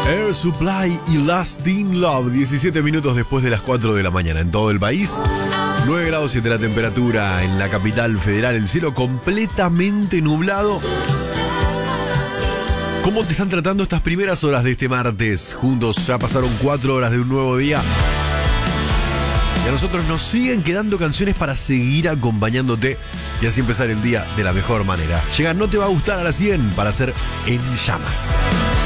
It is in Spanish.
Air Supply y Lasting Love, 17 minutos después de las 4 de la mañana en todo el país. 9 grados 7 la temperatura en la capital federal, el cielo completamente nublado. ¿Cómo te están tratando estas primeras horas de este martes? Juntos ya pasaron 4 horas de un nuevo día. Y a nosotros nos siguen quedando canciones para seguir acompañándote y así empezar el día de la mejor manera. Llega No Te Va a Gustar a las 100 para hacer En Llamas.